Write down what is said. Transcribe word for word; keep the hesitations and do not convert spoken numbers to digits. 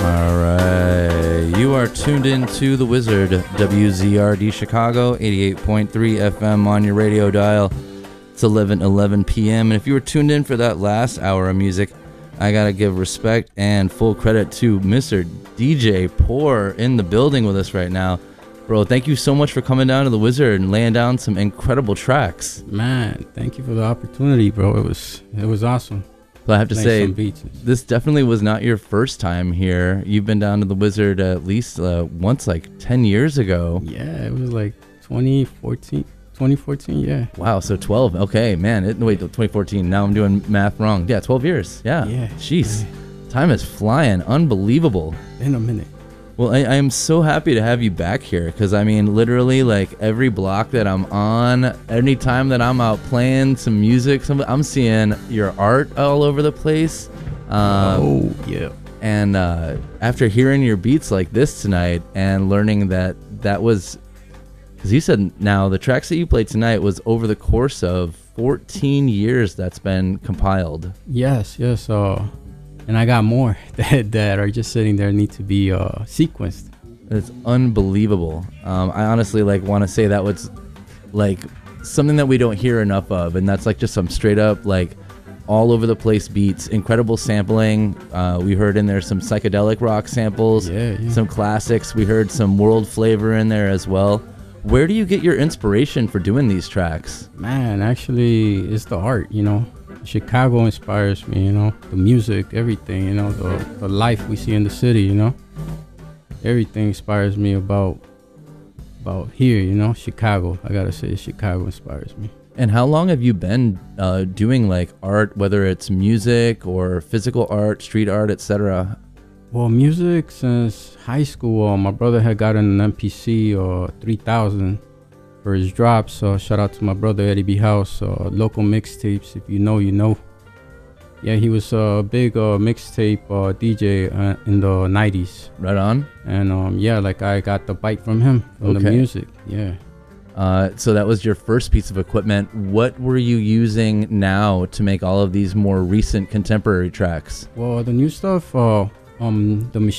All right. You are tuned in to The Wizard, W Z R D Chicago, eighty-eight point three F M on your radio dial. It's eleven eleven p.m. And if you were tuned in for that last hour of music, I got to give respect and full credit to Mister D J Poor in the building with us right now. Bro, thank you so much for coming down to The Wizard and laying down some incredible tracks. Man, thank you for the opportunity, bro. It was it was awesome. But I have to say, this definitely was not your first time here. You've been down to The Wizard at least uh, once, like ten years ago. Yeah, it was like twenty fourteen. twenty fourteen, yeah. Wow, so twelve. Okay, man. It, wait, twenty fourteen. Now I'm doing math wrong. Yeah, twelve years. Yeah. Yeah. Jeez. Yeah. Time is flying. Unbelievable. In a minute. Well, I, I am so happy to have you back here because, I mean, literally, like, every block that I'm on, any time that I'm out playing some music, some, I'm seeing your art all over the place. Um, oh, yeah. And uh, after hearing your beats like this tonight and learning that that was, because you said now the tracks that you played tonight was over the course of fourteen years that's been compiled. Yes, yes. Uh, and I got more that, that are just sitting there, need to be uh, sequenced. It's unbelievable. Um, I honestly like want to say that was like something that we don't hear enough of, and that's like just some straight up like all over the place beats, incredible sampling. Uh, we heard in there some psychedelic rock samples, yeah, yeah. some classics. We heard some world flavor in there as well. Where do you get your inspiration for doing these tracks? Man, actually, it's the art, you know. Chicago inspires me, you know. The music, everything, you know. The, the life we see in the city, you know. Everything inspires me about about here, you know. Chicago, I gotta say, Chicago inspires me. And how long have you been uh, doing like art, whether it's music or physical art, street art, et cetera? Well, music since high school. Uh, my brother had gotten an M P C or three thousand for his drops. So shout out to my brother Eddie B. House. Uh, local mixtapes, if you know, you know. Yeah, he was a big uh, mixtape uh, D J uh, in the nineties. Right on. And um, yeah, like I got the bite from him, from okay. the music. Yeah. Uh, so that was your first piece of equipment. What were you using now to make all of these more recent contemporary tracks? Well, the new stuff, uh, um, the machine.